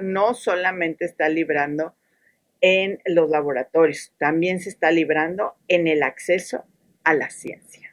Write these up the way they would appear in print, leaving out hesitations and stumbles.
no solamente está librando en los laboratorios, también se está librando en el acceso a la ciencia.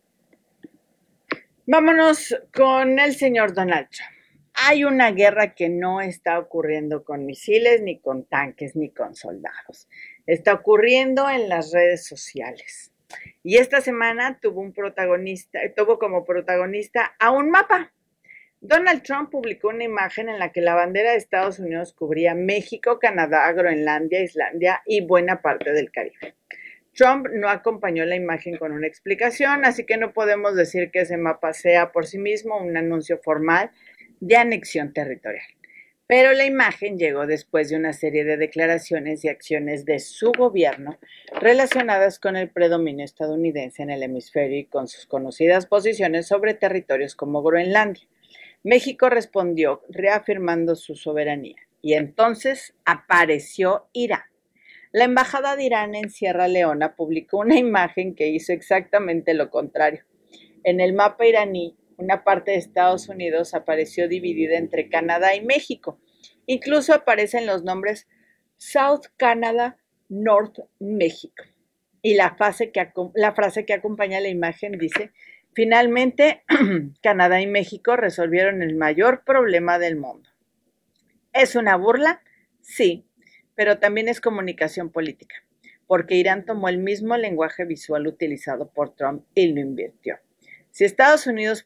Vámonos con el señor Donald Trump. Hay una guerra que no está ocurriendo con misiles, ni con tanques, ni con soldados. Está ocurriendo en las redes sociales. Y esta semana tuvo como protagonista a un mapa. Donald Trump publicó una imagen en la que la bandera de Estados Unidos cubría México, Canadá, Groenlandia, Islandia y buena parte del Caribe. Trump no acompañó la imagen con una explicación, así que no podemos decir que ese mapa sea por sí mismo un anuncio formal de anexión territorial. Pero la imagen llegó después de una serie de declaraciones y acciones de su gobierno relacionadas con el predominio estadounidense en el hemisferio y con sus conocidas posiciones sobre territorios como Groenlandia. México respondió reafirmando su soberanía y entonces apareció Irán. La embajada de Irán en Sierra Leona publicó una imagen que hizo exactamente lo contrario. En el mapa iraní, una parte de Estados Unidos apareció dividida entre Canadá y México. Incluso aparecen los nombres South Canada, North México. Y la frase que acompaña la imagen dice: finalmente, Canadá y México resolvieron el mayor problema del mundo. ¿Es una burla? Sí, pero también es comunicación política, porque Irán tomó el mismo lenguaje visual utilizado por Trump y lo invirtió. Si Estados Unidos